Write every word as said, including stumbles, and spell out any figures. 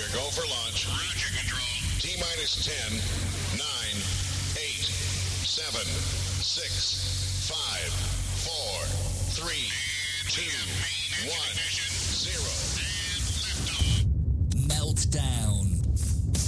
go for launch. Roger, control. T-minus ten, nine, eight, seven, six, five, four, three, two, one.